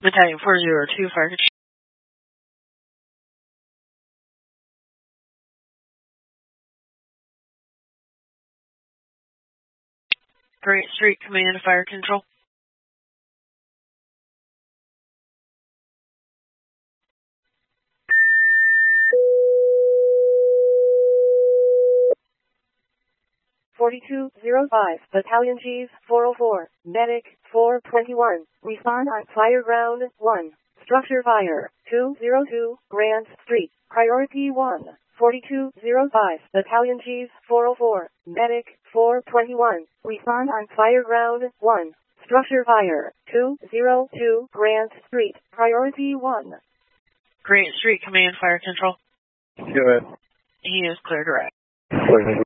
Battalion 402, Fire Control. Grant Street Command, Fire Control. Battalion Gs 404, Medic 421, respond on fire ground 1, structure fire 202, Grant Street, priority 1, 4205, Battalion Gs 404, Medic 421, respond on fire ground 1, structure fire 202, Grant Street, priority 1. Grant Street Command, Fire Control. Go ahead. He is clear direct. Clear.